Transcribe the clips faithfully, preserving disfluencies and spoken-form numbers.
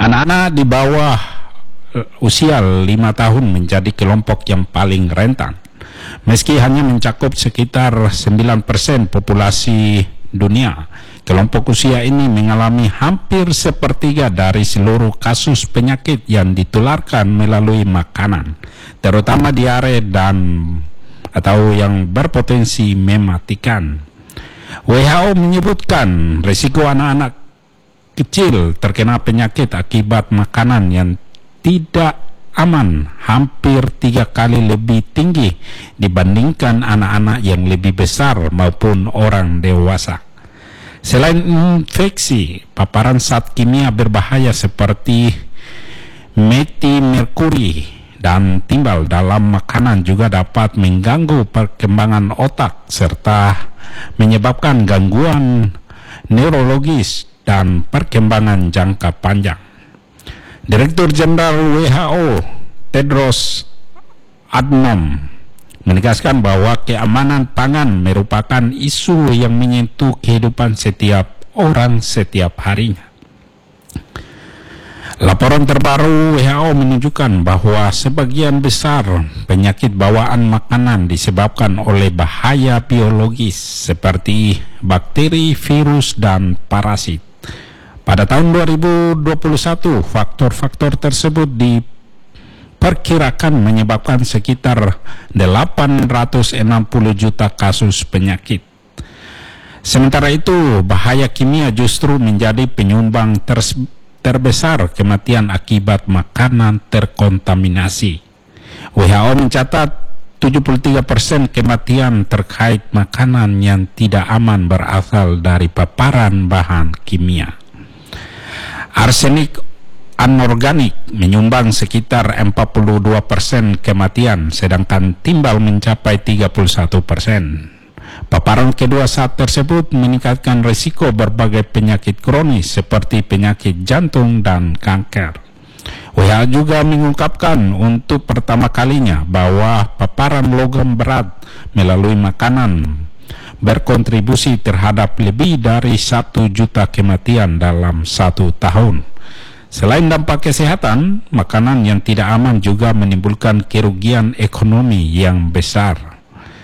Anak-anak di bawah usia lima tahun menjadi kelompok yang paling rentan. Meski hanya mencakup sekitar sembilan persen populasi dunia, kelompok usia ini mengalami hampir sepertiga dari seluruh kasus penyakit yang ditularkan melalui makanan, terutama diare dan atau yang berpotensi mematikan. W H O menyebutkan risiko anak-anak kecil terkena penyakit akibat makanan yang tidak aman hampir tiga kali lebih tinggi dibandingkan anak-anak yang lebih besar maupun orang dewasa. Selain infeksi, paparan zat kimia berbahaya seperti metimerkuri dan timbal dalam makanan juga dapat mengganggu perkembangan otak serta menyebabkan gangguan neurologis dan perkembangan jangka panjang. Direktur Jenderal W H O Tedros Adhanom menegaskan bahwa keamanan pangan merupakan isu yang menyentuh kehidupan setiap orang setiap harinya. Laporan terbaru W H O menunjukkan bahwa sebagian besar penyakit bawaan makanan disebabkan oleh bahaya biologis seperti bakteri, virus, dan parasit. Pada tahun dua ribu dua puluh satu, faktor-faktor tersebut diperkirakan menyebabkan sekitar delapan ratus enam puluh juta kasus penyakit. Sementara itu, bahaya kimia justru menjadi penyumbang ter terbesar kematian akibat makanan terkontaminasi. W H O mencatat tujuh puluh tiga persen kematian terkait makanan yang tidak aman berasal dari paparan bahan kimia. Arsenik anorganik menyumbang sekitar empat puluh dua persen kematian, sedangkan timbal mencapai tiga puluh satu persen. Paparan kedua zat tersebut meningkatkan risiko berbagai penyakit kronis seperti penyakit jantung dan kanker. W H O juga mengungkapkan untuk pertama kalinya bahwa paparan logam berat melalui makanan berkontribusi terhadap lebih dari satu juta kematian dalam satu tahun. Selain dampak kesehatan, makanan yang tidak aman juga menimbulkan kerugian ekonomi yang besar.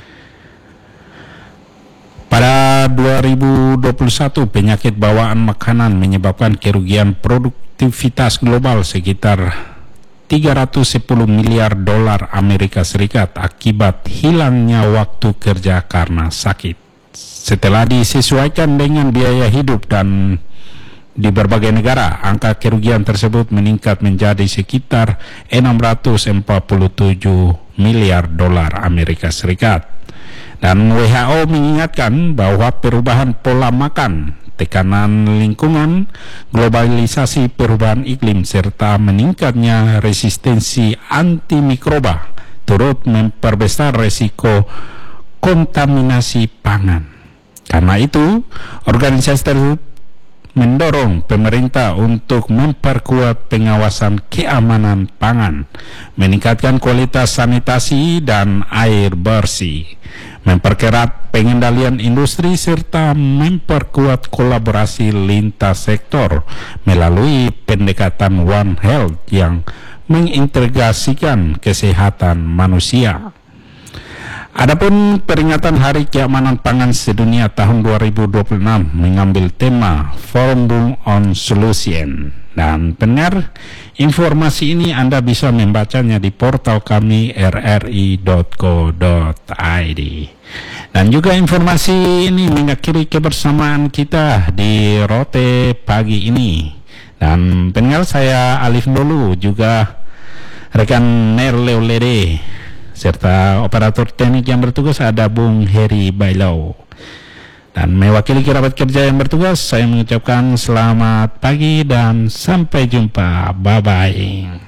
Pada dua ribu dua puluh satu, penyakit bawaan makanan menyebabkan kerugian produktivitas global sekitar tiga ratus sepuluh miliar dolar Amerika Serikat akibat hilangnya waktu kerja karena sakit. Setelah disesuaikan dengan biaya hidup dan di berbagai negara, angka kerugian tersebut meningkat menjadi sekitar enam ratus empat puluh tujuh miliar dolar Amerika Serikat. Dan W H O mengingatkan bahwa perubahan pola makan, tekanan lingkungan, globalisasi perubahan iklim, serta meningkatnya resistensi antimikroba turut memperbesar resiko kontaminasi pangan. Karena itu, organisasi tersebut mendorong pemerintah untuk memperkuat pengawasan keamanan pangan, meningkatkan kualitas sanitasi dan air bersih, memperkerat pengendalian industri, serta memperkuat kolaborasi lintas sektor melalui pendekatan One Health yang mengintegrasikan kesehatan manusia. Adapun peringatan Hari Keamanan Pangan Sedunia tahun dua ribu dua puluh enam mengambil tema Forum on Solution. Dan benar, informasi ini Anda bisa membacanya di portal kami r r i dot co dot i d. Dan juga informasi ini mengakhiri kebersamaan kita di Rote pagi ini. Dan pendengar, saya Alif Dolu, juga rekan Nerleo Lede, serta operator teknik yang bertugas ada Bung Heri Bailau. Dan mewakili kerabat kerja yang bertugas, saya mengucapkan selamat pagi dan sampai jumpa. Bye-bye.